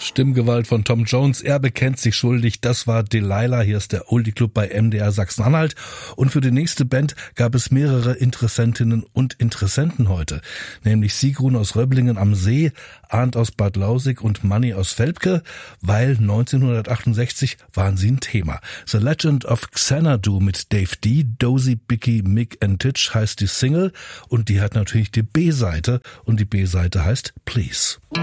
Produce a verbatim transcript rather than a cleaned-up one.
Stimmgewalt von Tom Jones, er bekennt sich schuldig, das war Delilah, hier ist der Oldie Club bei M D R Sachsen-Anhalt und für die nächste Band gab es mehrere Interessentinnen und Interessenten heute, nämlich Sigrun aus Röblingen am See, Arndt aus Bad Lausick und Manni aus Velpke, weil neunzehnhundertachtundsechzig waren sie ein Thema. The Legend of Xanadu mit Dave D, Dozy, Bicky, Mick and Titch heißt die Single und die hat natürlich die B-Seite und die B-Seite heißt Please.